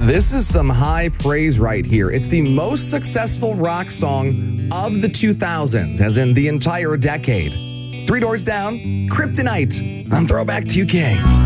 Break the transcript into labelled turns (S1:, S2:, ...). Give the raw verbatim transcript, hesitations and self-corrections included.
S1: This is some high praise right here. It's the most successful rock song of the two thousands, as in the entire decade. Three Doors Down, Kryptonite on Throwback two K.